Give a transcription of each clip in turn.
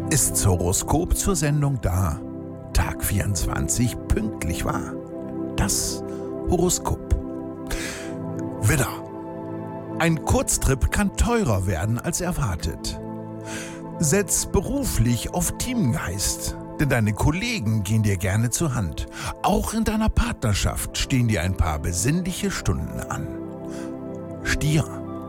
Ist's Horoskop zur Sendung da? Tag 24 pünktlich war. Das Horoskop. Widder. Ein Kurztrip kann teurer werden als erwartet. Setz beruflich auf Teamgeist, denn deine Kollegen gehen dir gerne zur Hand. Auch in deiner Partnerschaft stehen dir ein paar besinnliche Stunden an. Stier.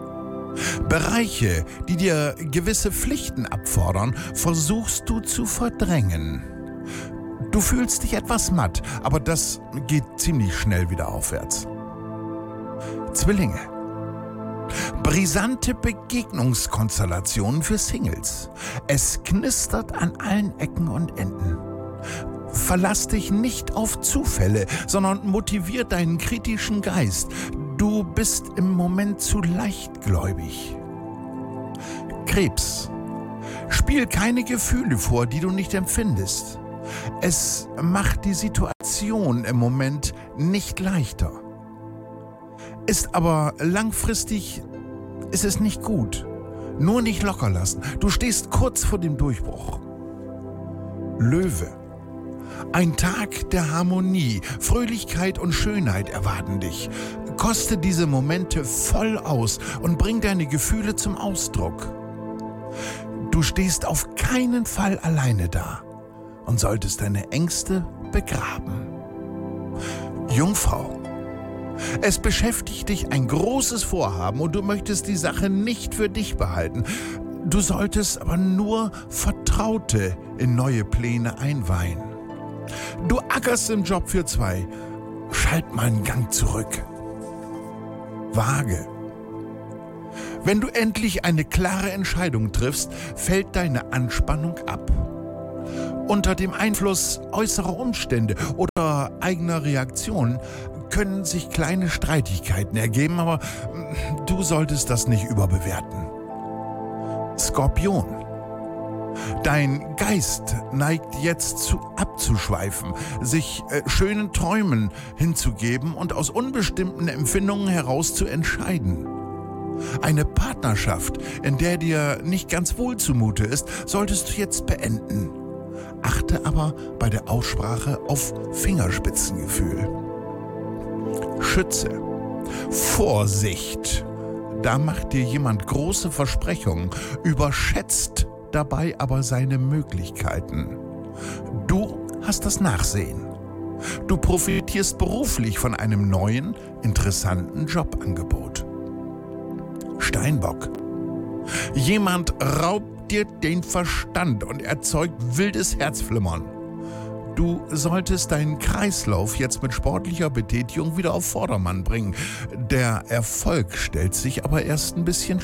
Bereiche, die dir gewisse Pflichten abfordern, versuchst du zu verdrängen. Du fühlst dich etwas matt, aber das geht ziemlich schnell wieder aufwärts. Zwillinge. Brisante Begegnungskonstellationen für Singles. Es knistert an allen Ecken und Enden. Verlass dich nicht auf Zufälle, sondern motivier deinen kritischen Geist. Du bist im Moment zu leichtgläubig. Krebs. Spiel keine Gefühle vor, die du nicht empfindest. Es macht die Situation im Moment nicht leichter. Ist aber langfristig ist es nicht gut. Nur nicht locker lassen. Du stehst kurz vor dem Durchbruch. Löwe. Ein Tag der Harmonie, Fröhlichkeit und Schönheit erwarten dich. Koste diese Momente voll aus und bring deine Gefühle zum Ausdruck. Du stehst auf keinen Fall alleine da und solltest deine Ängste begraben. Jungfrau. Es beschäftigt dich ein großes Vorhaben und du möchtest die Sache nicht für dich behalten. Du solltest aber nur Vertraute in neue Pläne einweihen. Du ackerst im Job für zwei. Schalt mal einen Gang zurück. Waage. Wenn du endlich eine klare Entscheidung triffst, fällt deine Anspannung ab. Unter dem Einfluss äußerer Umstände oder eigener Reaktionen können sich kleine Streitigkeiten ergeben, aber du solltest das nicht überbewerten. Skorpion. Dein Geist neigt jetzt abzuschweifen, sich schönen Träumen hinzugeben und aus unbestimmten Empfindungen heraus zu entscheiden. Eine Partnerschaft, in der dir nicht ganz wohl zumute ist, solltest du jetzt beenden. Achte aber bei der Aussprache auf Fingerspitzengefühl. Schütze. Vorsicht! Da macht dir jemand große Versprechungen, überschätzt dabei aber seine Möglichkeiten. Du hast das Nachsehen. Du profitierst beruflich von einem neuen, interessanten Jobangebot. Steinbock. Jemand raubt dir den Verstand und erzeugt wildes Herzflimmern. Du solltest deinen Kreislauf jetzt mit sportlicher Betätigung wieder auf Vordermann bringen. Der Erfolg stellt sich aber erst ein bisschen